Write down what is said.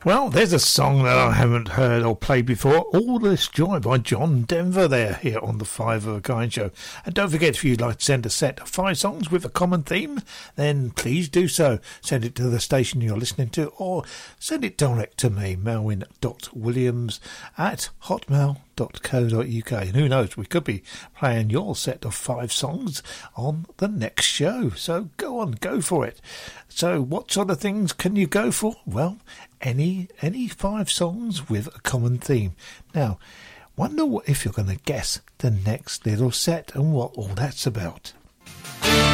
Well, there's a song that I haven't heard or played before. All This Joy by John Denver there, here on the Five of a Kind show. And don't forget, if you'd like to send a set of 5 songs with a common theme, then please do so. Send it to the station you're listening to, or send it direct to me, melwyn.williams@hotmail.co.uk. And who knows, we could be playing your set of 5 songs on the next show. So go on, go for it. So what sort of things can you go for? Well, any 5 songs with a common theme. Now, wonder if you're going to guess the next little set and what all that's about.